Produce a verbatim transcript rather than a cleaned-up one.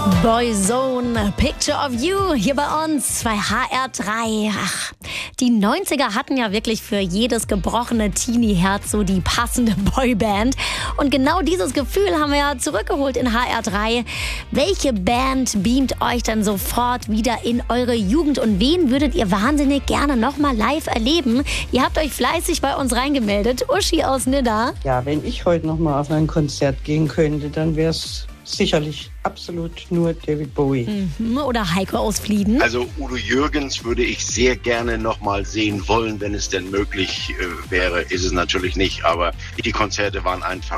Boyzone, Picture of You, hier bei uns bei H R drei. Ach, die neunziger hatten ja wirklich für jedes gebrochene Teenie-Herz so die passende Boyband. Und genau dieses Gefühl haben wir ja zurückgeholt in H R drei. Welche Band beamt euch dann sofort wieder in eure Jugend? Und wen würdet ihr wahnsinnig gerne nochmal live erleben? Ihr habt euch fleißig bei uns reingemeldet. Uschi aus Nidda. Ja, wenn ich heute nochmal auf ein Konzert gehen könnte, dann wäre es sicherlich absolut nur David Bowie. Mhm, oder Heiko aus Flieden. Also Udo Jürgens würde ich sehr gerne noch mal sehen wollen, wenn es denn möglich äh, wäre. Ist es natürlich nicht, aber die Konzerte waren einfach